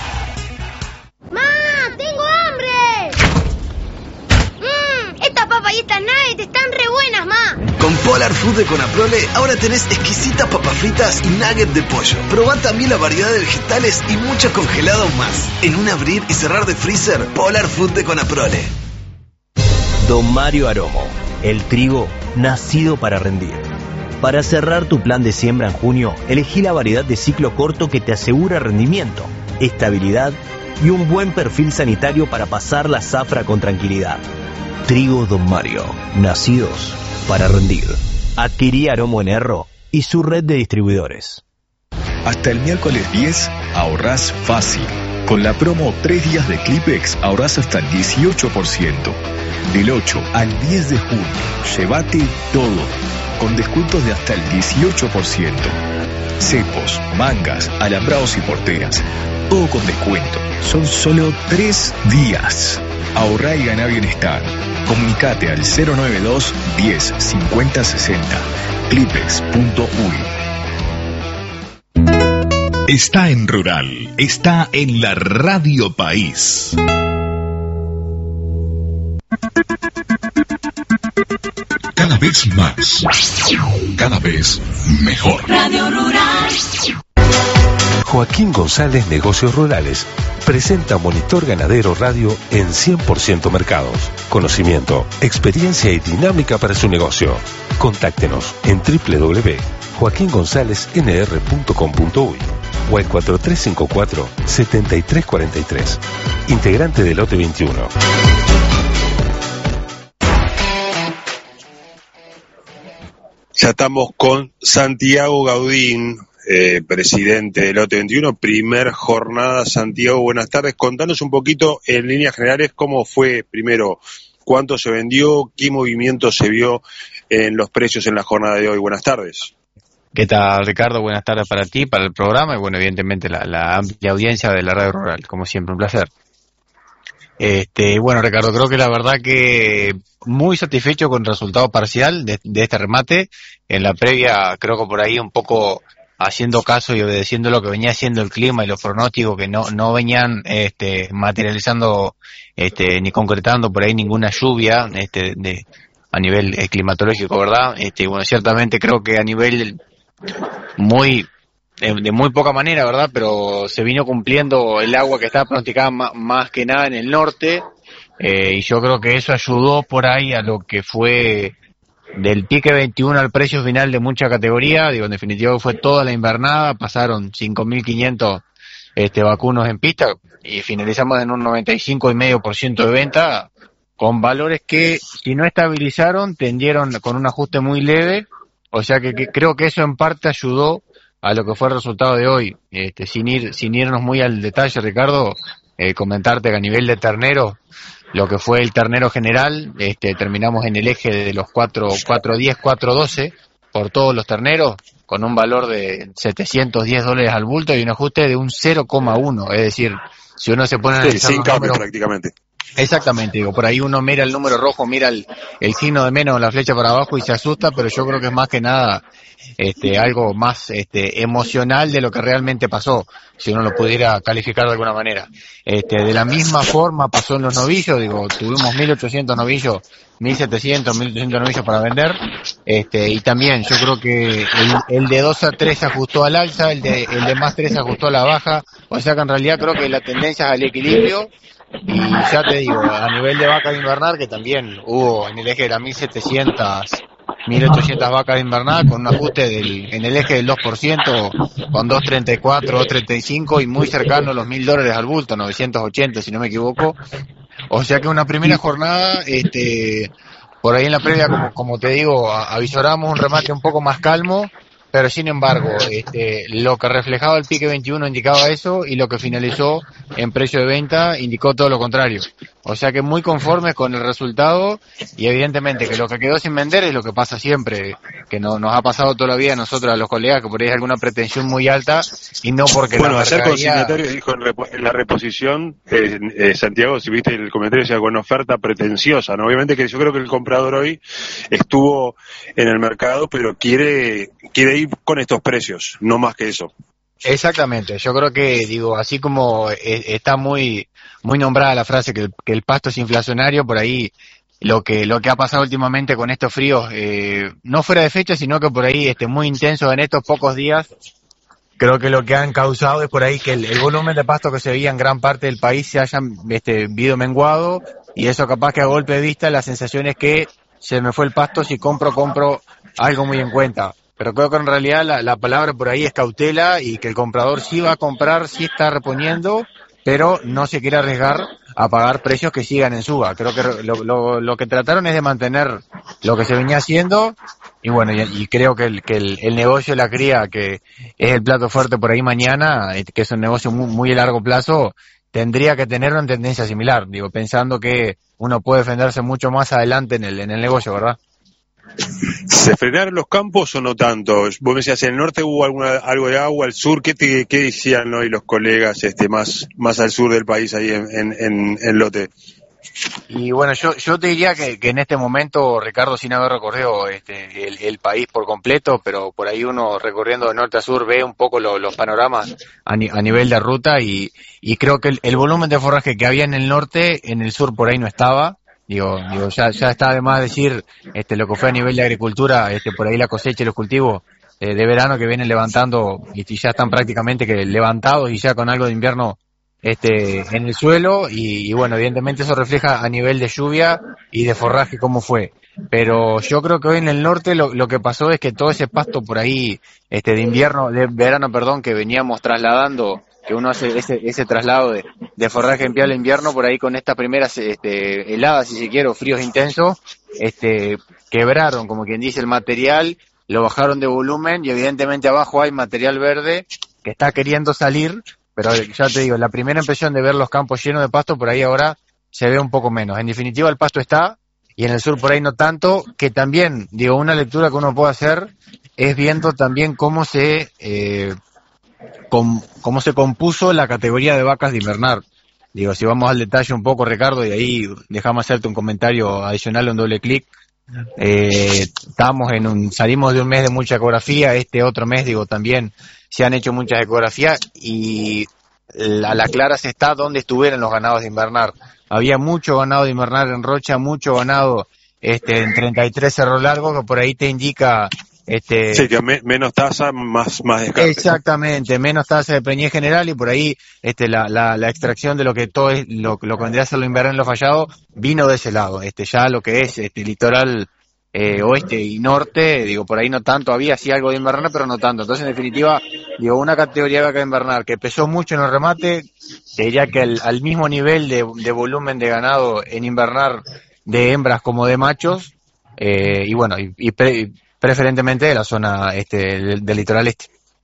Y estas nuggets están re buenas, ma. Con Polar Food de Conaprole ahora tenés exquisitas papas fritas y nuggets de pollo. Probá también la variedad de vegetales y mucho congelado más. En un abrir y cerrar de freezer, Polar Food de Conaprole. Don Mario Aromo, el trigo nacido para rendir. Para cerrar tu plan de siembra en junio, elegí la variedad de ciclo corto que te asegura rendimiento, estabilidad y un buen perfil sanitario para pasar la zafra con tranquilidad. Trigo Don Mario, nacidos para rendir. Adquirí Aromo en Erro y su red de distribuidores. Hasta el miércoles diez, ahorrás fácil. Con la promo tres días de Clipex ahorrás hasta el dieciocho por ciento. Del ocho al diez de junio, llévate todo, con descuentos de hasta el dieciocho por ciento. Cepos, mangas, alambrados y porteras, todo con descuento. Son solo tres días. Ahorrá y ganá bienestar. Comunicate al cero noventa y dos, diez, cincuenta, sesenta. clipex punto uy. Está en Rural, está en la Radio País. Cada vez más, cada vez mejor. Radio Rural. Joaquín González Negocios Rurales presenta Monitor Ganadero Radio en cien por ciento mercados. Conocimiento, experiencia y dinámica para su negocio. Contáctenos en doble u doble u doble u punto joaquín gonzález n r punto com punto uy o al cuatro tres cinco cuatro, siete tres cuatro tres. Integrante del lote veintiuno. Ya estamos con Santiago Gaudín, eh, presidente del lote veintiuno, primer jornada. Santiago, buenas tardes. Contanos un poquito, en líneas generales, cómo fue, primero, cuánto se vendió, qué movimiento se vio en los precios en la jornada de hoy. Buenas tardes. ¿Qué tal, Ricardo? Buenas tardes para ti, para el programa y, bueno, evidentemente la, la amplia audiencia de la Radio Rural. Como siempre, un placer. Este, bueno, Ricardo, creo que la verdad que muy satisfecho con el resultado parcial de, de este remate. En la previa, creo que por ahí un poco haciendo caso y obedeciendo lo que venía haciendo el clima y los pronósticos que no no venían este materializando este ni concretando por ahí ninguna lluvia este de a nivel eh, climatológico, ¿verdad? Este, bueno, ciertamente creo que a nivel muy de muy poca manera, ¿verdad? Pero se vino cumpliendo el agua que estaba pronosticada más, más que nada en el norte, eh, y yo creo que eso ayudó por ahí a lo que fue del pique veintiuno al precio final de mucha categoría. Digo, en definitiva fue toda la invernada, pasaron cinco mil quinientos este, vacunos en pista y finalizamos en un noventa y cinco coma cinco por ciento de venta, con valores que si no estabilizaron tendieron con un ajuste muy leve, o sea que, que creo que eso en parte ayudó a lo que fue el resultado de hoy. Este, sin ir sin irnos muy al detalle, Ricardo, eh, comentarte que a nivel de ternero, lo que fue el ternero general, este, terminamos en el eje de los cuatro diez, cuatro doce por todos los terneros, con un valor de setecientos diez dólares al bulto y un ajuste de un cero coma uno, es decir, si uno se pone a analizar sin los cambio números, prácticamente. Exactamente, digo, por ahí uno mira el número rojo, mira el, el signo de menos, la flecha para abajo y se asusta, pero yo creo que es más que nada este algo más este emocional de lo que realmente pasó, si uno lo pudiera calificar de alguna manera. Este, de la misma forma pasó en los novillos, digo, tuvimos mil ochocientos novillos, mil setecientos, mil ochocientos novillos para vender, este, y también yo creo que el, el de dos a tres se ajustó al alza, el de, el de más tres se ajustó a la baja, o sea que en realidad creo que la tendencia es al equilibrio. Y ya te digo, a nivel de vaca invernal, que también hubo en el eje de las mil setecientos, mil ochocientas vacas de invernada con un ajuste del, en el eje del dos por ciento, con dos treinta y cuatro, dos treinta y cinco y muy cercano a los mil dólares al bulto, novecientos ochenta si no me equivoco. O sea que una primera jornada, este, por ahí en la previa, como, como te digo, a- avisoramos un remate un poco más calmo, pero sin embargo, este, lo que reflejaba el pique veintiuno indicaba eso y lo que finalizó en precio de venta indicó todo lo contrario. O sea que muy conformes con el resultado y evidentemente que lo que quedó sin vender es lo que pasa siempre, que no, nos ha pasado toda la vida a nosotros, a los colegas, que por ahí hay alguna pretensión muy alta y no porque Bueno, la ayer mercadería... consignatario dijo en, repo- en la reposición, eh, eh, Santiago, si viste el comentario, decía con oferta pretenciosa, ¿no? Obviamente que yo creo que el comprador hoy estuvo en el mercado, pero quiere, quiere ir con estos precios, no más que eso. Exactamente, yo creo que, digo, así como eh, está muy muy nombrada la frase que el, que el pasto es inflacionario, por ahí lo que lo que ha pasado últimamente con estos fríos, eh, no fuera de fecha, sino que por ahí este muy intensos en estos pocos días, creo que lo que han causado es por ahí que el, el volumen de pasto que se veía en gran parte del país se haya este, visto menguado, y eso capaz que a golpe de vista la sensación es que se me fue el pasto, si compro, compro algo muy en cuenta. Pero creo que en realidad la, la palabra por ahí es cautela y que el comprador sí va a comprar, sí está reponiendo, pero no se quiere arriesgar a pagar precios que sigan en suba. Creo que lo, lo, lo que trataron es de mantener lo que se venía haciendo y bueno, y, y creo que, el, que el, el negocio de la cría, que es el plato fuerte por ahí mañana, que es un negocio muy, muy a largo plazo, tendría que tener una tendencia similar, digo, pensando que uno puede defenderse mucho más adelante en el, en el negocio, ¿verdad? ¿Se frenaron los campos o no tanto? Vos me decías, en el norte hubo alguna, algo de agua, al sur, ¿qué, te, qué decían hoy los colegas este, más, más al sur del país, ahí en, en, en, en Lote? Y bueno, yo yo te diría que, que en este momento, Ricardo, sin haber recorrido este, el, el país por completo, pero por ahí uno recorriendo de norte a sur ve un poco lo, los panoramas a, ni, a nivel de ruta y, y creo que el, el volumen de forraje que había en el norte, en el sur por ahí no estaba. Digo, digo ya, ya está de más decir este, lo que fue a nivel de agricultura, este, por ahí la cosecha y los cultivos eh, de verano que vienen levantando y ya están prácticamente que levantados y ya con algo de invierno este en el suelo y, y bueno, evidentemente eso refleja a nivel de lluvia y de forraje cómo fue. Pero yo creo que hoy en el norte lo, lo que pasó es que todo ese pasto por ahí este de invierno, de verano, perdón, que veníamos trasladando, que uno hace ese ese traslado de, de forraje en pie al invierno, por ahí con estas primeras este, heladas, si se quiere, o fríos intensos, este quebraron, como quien dice, el material, lo bajaron de volumen y evidentemente abajo hay material verde que está queriendo salir, pero ya te digo, la primera impresión de ver los campos llenos de pasto por ahí ahora se ve un poco menos. En definitiva el pasto está y en el sur por ahí no tanto, que también, digo, una lectura que uno puede hacer es viendo también cómo se... Eh, Com, cómo se compuso la categoría de vacas de invernar. Digo, si vamos al detalle un poco, Ricardo, y ahí dejamos hacerte un comentario adicional, un doble clic. Eh, estamos en un, salimos de un mes de mucha ecografía, este otro mes, digo, también se han hecho muchas ecografías y a la clara se está donde estuvieron los ganados de invernar. Había mucho ganado de invernar en Rocha, mucho ganado este en treinta y tres Cerro Largo, que por ahí te indica Este, sí, que me, menos tasa, más, más descarte. Exactamente, menos tasa de preñez general y por ahí este, la, la, la extracción de lo que todo es, lo, lo que vendría a ser lo invernal en lo fallado, vino de ese lado. Este, ya lo que es este litoral eh, oeste y norte, digo, por ahí no tanto, había sí algo de invernal, pero no tanto. Entonces, en definitiva, digo, una categoría de vaca invernal que pesó mucho en el remate, te diría que al, al mismo nivel de, de volumen de ganado en invernal de hembras como de machos, eh, y bueno, y, y pre, preferentemente de la zona este del, del litoral este.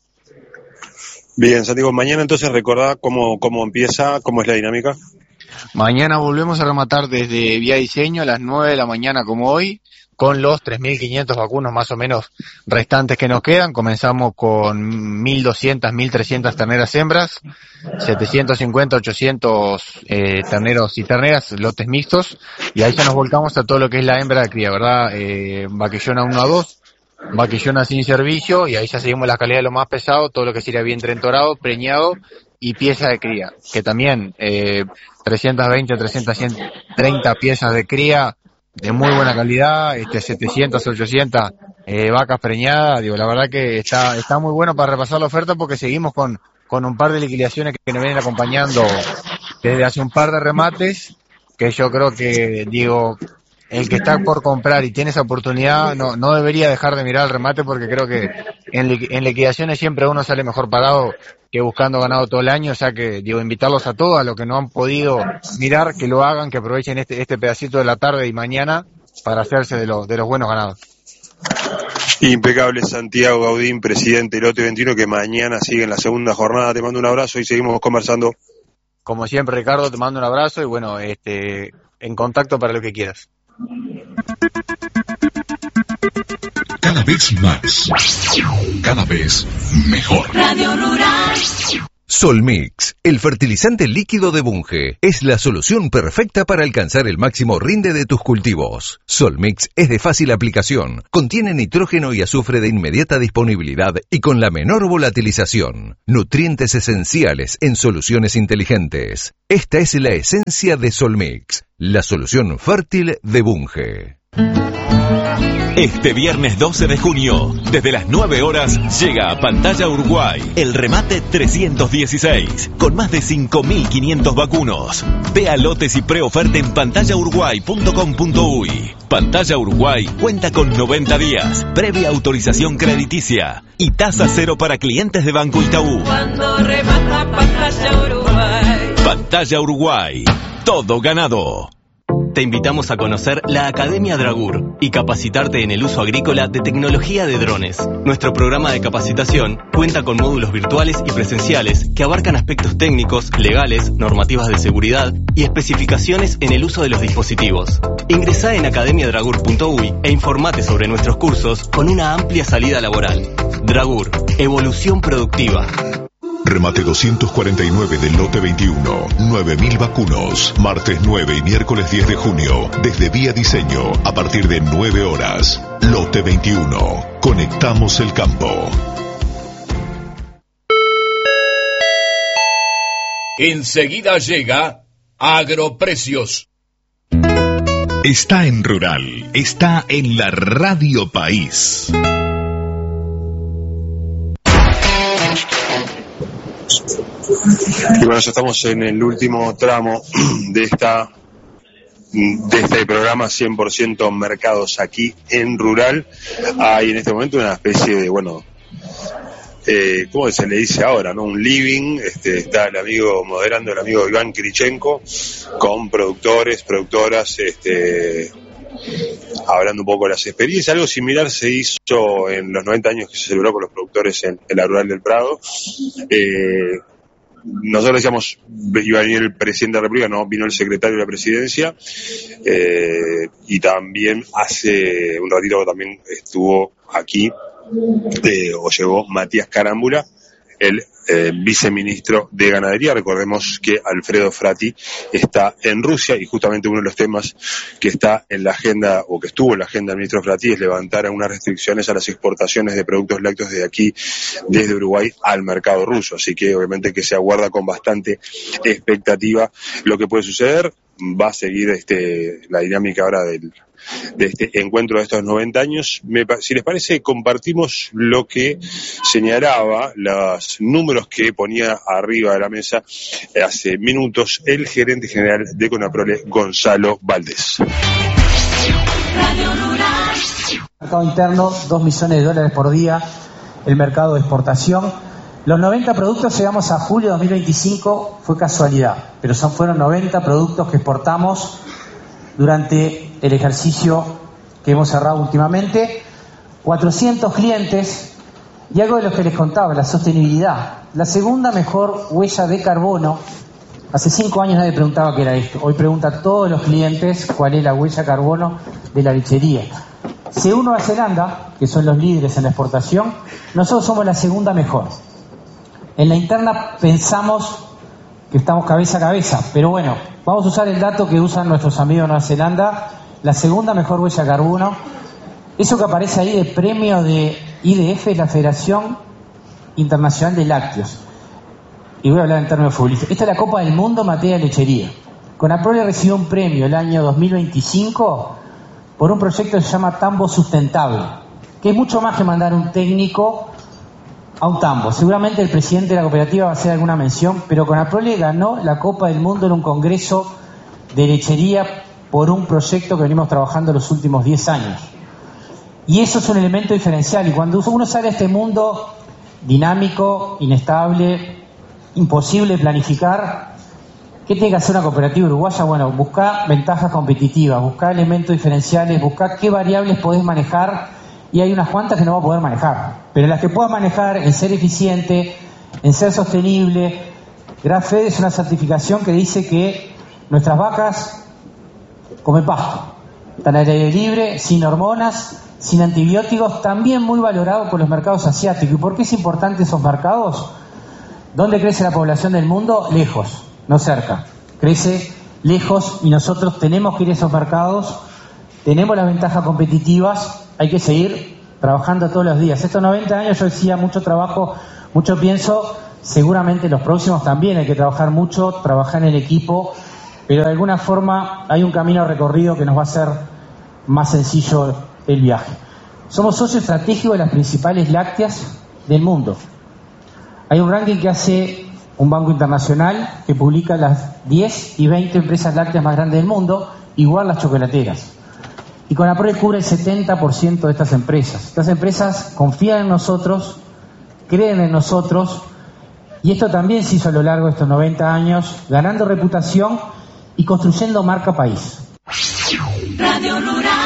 Bien, Santiago, mañana entonces recordá cómo, cómo empieza, cómo es la dinámica. Mañana volvemos a rematar desde Vía Diseño a las nueve de la mañana como hoy, con los tres mil quinientos vacunos más o menos restantes que nos quedan. Comenzamos con mil doscientas, mil trescientas terneras hembras, setecientos cincuenta, ochocientos eh, terneros y terneras, lotes mixtos, y ahí ya nos volcamos a todo lo que es la hembra de cría, ¿verdad? Eh, vaquillona uno a dos, vaquillona sin servicio, y ahí ya seguimos la calidad de lo más pesado, todo lo que sería vientre entorado, preñado y pieza de cría, que también eh, trescientos veinte a trescientos treinta piezas de cría de muy buena calidad, este setecientos, ochocientos eh, vacas preñadas. Digo, la verdad que está está muy bueno para repasar la oferta, porque seguimos con con un par de liquidaciones que nos vienen acompañando desde hace un par de remates, que yo creo que, digo, el que está por comprar y tiene esa oportunidad no, no debería dejar de mirar el remate, porque creo que en, li- en liquidaciones siempre uno sale mejor parado que buscando ganado todo el año. O sea que, digo, invitarlos a todos, a los que no han podido mirar, que lo hagan, que aprovechen este, este pedacito de la tarde y mañana para hacerse de los, de los buenos ganados. Impecable Santiago Gaudín, presidente del Lote veintiuno, que mañana sigue en la segunda jornada. Te mando un abrazo y seguimos conversando. Como siempre, Ricardo, te mando un abrazo y bueno, este, en contacto para lo que quieras. Cada vez más, cada vez mejor. Radio Rural. Solmix, el fertilizante líquido de Bunge, es la solución perfecta para alcanzar el máximo rinde de tus cultivos. Solmix es de fácil aplicación, contiene nitrógeno y azufre de inmediata disponibilidad y con la menor volatilización. Nutrientes esenciales en soluciones inteligentes. Esta es la esencia de Solmix, la solución fértil de Bunge. Este viernes doce de junio, desde las nueve horas, llega a Pantalla Uruguay el remate trescientos dieciséis, con más de cinco mil quinientos vacunos. Vea lotes y preoferta en pantalla uruguay punto com punto uy. Pantalla Uruguay cuenta con noventa días, previa autorización crediticia y tasa cero para clientes de Banco Itaú. Cuando remata Pantalla Uruguay. Pantalla Uruguay, todo ganado. Te invitamos a conocer la Academia Dragur y capacitarte en el uso agrícola de tecnología de drones. Nuestro programa de capacitación cuenta con módulos virtuales y presenciales que abarcan aspectos técnicos, legales, normativas de seguridad y especificaciones en el uso de los dispositivos. Ingresá en academia dragur punto uy e informate sobre nuestros cursos con una amplia salida laboral. Dragur, evolución productiva. Remate doscientos cuarenta y nueve del lote veintiuno, nueve mil vacunos, martes nueve y miércoles diez de junio, desde Vía Diseño, a partir de nueve horas. Lote veintiuno, conectamos el campo. Enseguida llega Agroprecios. Está en Rural, está en la Radio País. Y bueno, ya estamos en el último tramo de esta de este programa cien por ciento mercados aquí en Rural. Hay en este momento una especie de, bueno, eh, ¿cómo se le dice ahora? ¿No? Un living. Este, está el amigo moderando, el amigo Iván Kirichenko, con productores, productoras, este, hablando un poco de las experiencias. Algo similar se hizo en los noventa años que se celebró con los productores en, en la Rural del Prado. Eh, Nosotros decíamos, iba a venir el presidente de la República, no, vino el secretario de la presidencia, eh, y también hace un ratito también estuvo aquí, eh, o llegó Matías Carámbula, el eh, viceministro de Ganadería. Recordemos que Alfredo Frati está en Rusia y justamente uno de los temas que está en la agenda, o que estuvo en la agenda del ministro Frati, es levantar algunas restricciones a las exportaciones de productos lácteos desde aquí, desde Uruguay al mercado ruso. Así que obviamente que se aguarda con bastante expectativa lo que puede suceder. Va a seguir este la dinámica ahora del de este encuentro de estos noventa años. Me, si les parece, compartimos lo que señalaba, los números que ponía arriba de la mesa hace minutos el gerente general de Conaprole, Gonzalo Valdés. Mercado interno, dos millones de dólares por día, el mercado de exportación. Los noventa productos llegamos a julio de dos mil veinticinco, fue casualidad, pero son, fueron noventa productos que exportamos durante el ejercicio que hemos cerrado últimamente, cuatrocientos clientes, y algo de lo que les contaba, la sostenibilidad, la segunda mejor huella de carbono. Hace cinco años nadie preguntaba qué era esto, hoy pregunta a todos los clientes cuál es la huella de carbono de la lechería. Según Nueva Zelanda, que son los líderes en la exportación, nosotros somos la segunda mejor. En la interna pensamos que estamos cabeza a cabeza, pero bueno, vamos a usar el dato que usan nuestros amigos de Nueva Zelanda, la segunda mejor huella de carbono. Eso que aparece ahí de premio de I D F es la Federación Internacional de Lácteos. Y voy a hablar en términos futbolistas. Esta es la Copa del Mundo en materia de lechería. Conaprole recibió un premio el año dos mil veinticinco por un proyecto que se llama Tambo Sustentable, que es mucho más que mandar un técnico a un tambo. Seguramente el presidente de la cooperativa va a hacer alguna mención, pero Conaprole ganó la Copa del Mundo en un congreso de lechería por un proyecto que venimos trabajando los últimos diez años. Y eso es un elemento diferencial. Y cuando uno sale a este mundo dinámico, inestable, imposible de planificar, ¿qué tiene que hacer una cooperativa uruguaya? Bueno, buscar ventajas competitivas, buscar elementos diferenciales, buscar qué variables podés manejar, y hay unas cuantas que no vas a poder manejar. Pero las que puedas manejar en ser eficiente, en ser sostenible. Grass-Fed es una certificación que dice que nuestras vacas comen pasto, están al aire libre, sin hormonas, sin antibióticos, también muy valorado por los mercados asiáticos. ¿Y por qué es importante esos mercados? ¿Dónde crece la población del mundo? Lejos, no cerca. Crece lejos y nosotros tenemos que ir a esos mercados, tenemos las ventajas competitivas, hay que seguir trabajando todos los días. Estos noventa años yo decía mucho trabajo, mucho pienso, seguramente los próximos también hay que trabajar mucho, trabajar en el equipo, pero de alguna forma hay un camino recorrido que nos va a hacer más sencillo el viaje. Somos socios estratégicos de las principales lácteas del mundo. Hay un ranking que hace un banco internacional que publica las diez y veinte empresas lácteas más grandes del mundo, igual las chocolateras. Y Conaprole cubre el setenta por ciento de estas empresas. Estas empresas confían en nosotros, creen en nosotros, y esto también se hizo a lo largo de estos noventa años, ganando reputación y construyendo marca país. Radio Rural.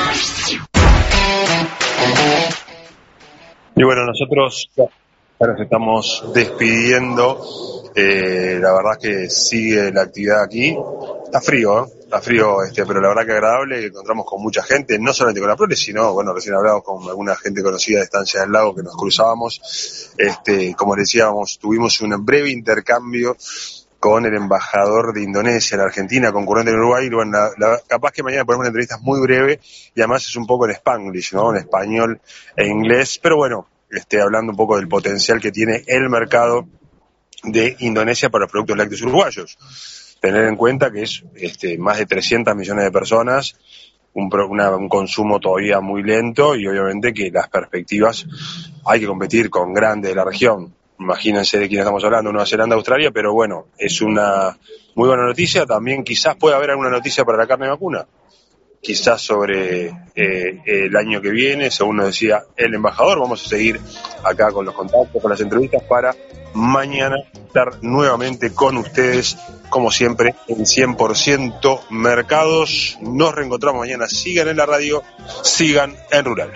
Y bueno, nosotros ya nos estamos despidiendo. Eh, la verdad que sigue la actividad aquí. Está frío, ¿eh? Está frío, este, pero la verdad que agradable. Encontramos con mucha gente, no solamente con la Prole, sino, bueno, recién hablamos con alguna gente conocida de Estancia del Lago que nos cruzábamos. Este, como decíamos, tuvimos un breve intercambio con el embajador de Indonesia en Argentina, concurrente en Uruguay, y bueno, la, la, capaz que mañana ponemos una entrevista muy breve, y además es un poco en Spanglish, ¿no? En español e inglés, pero bueno, este, hablando un poco del potencial que tiene el mercado de Indonesia para los productos lácteos uruguayos. Tener en cuenta que es este, más de trescientos millones de personas, un, una, un consumo todavía muy lento, y obviamente que las perspectivas, hay que competir con grandes de la región. Imagínense de quién estamos hablando, Nueva Zelanda, Australia, pero bueno, es una muy buena noticia. También quizás pueda haber alguna noticia para la carne vacuna, quizás sobre eh, el año que viene, según nos decía el embajador. Vamos a seguir acá con los contactos, con las entrevistas, para mañana estar nuevamente con ustedes, como siempre, en cien por ciento Mercados. Nos reencontramos mañana. Sigan en la radio, sigan en Rural.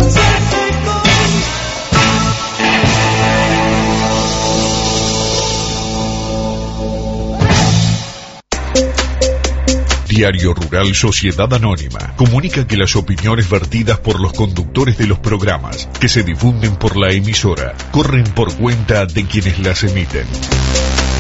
Diario Rural Sociedad Anónima comunica que las opiniones vertidas por los conductores de los programas que se difunden por la emisora corren por cuenta de quienes las emiten.